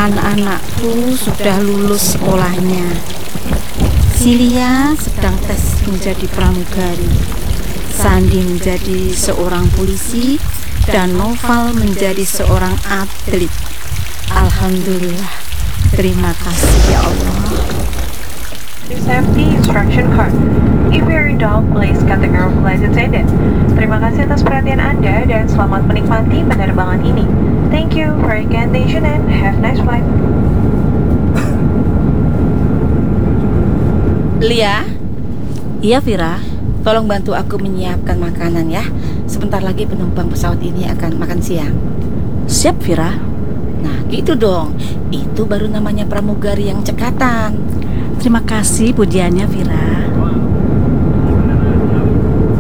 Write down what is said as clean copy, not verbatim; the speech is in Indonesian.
Anak-anakku sudah lulus sekolahnya. Silia sedang tes menjadi pramugari. Sandi menjadi seorang polisi dan Noval menjadi seorang atlet. Alhamdulillah. Terima kasih ya Allah. Safety instruction card. If you are in doubt, please contact your flight attendant. Terima kasih atas perhatian Anda dan selamat menikmati penerbangan ini. Thank you for your attention and have a nice flight. Lia? Iya Vira, tolong bantu aku menyiapkan makanan ya. Sebentar lagi penumpang pesawat ini akan makan siang. Siap Vira. Nah gitu dong, itu baru namanya pramugari yang cekatan. Terima kasih pujiannya Vira.